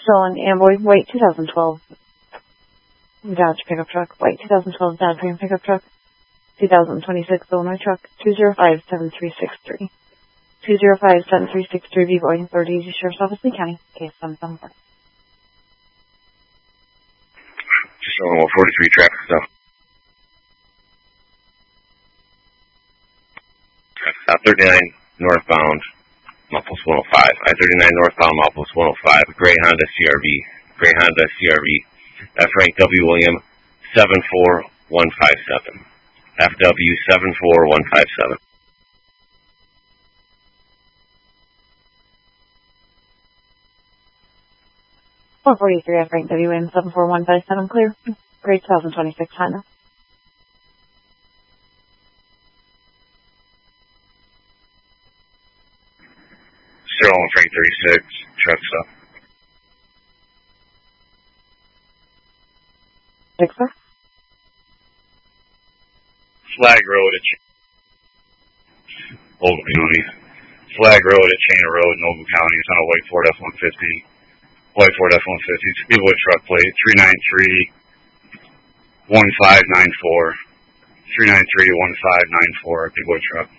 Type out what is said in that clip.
Stolen Amboy, white 2012 Dodge pickup truck, white 2012 Dodge Ram pickup truck, 2026 Illinois truck, 205-7363. 205-7363, V-Boy, 30 Sheriff's Office, Lee County, case 774. Stolen 143 traffic stuff. I-39 northbound, Muffles 105. I-39 northbound, Muffles 105. Gray Honda CRV. F. Frank W. William 74157. FW 74157. F. Frank W. William 74157, clear. Grade 2026 Honda. Stolen Frank 36 truck stop. 6, sir. Flag Road at Old County. Flag Road at Chain Road in Old County. It's on a white Ford F-150. White Ford F-150. Speedwood truck plate 393-1594. 393-1594. Big Wood truck.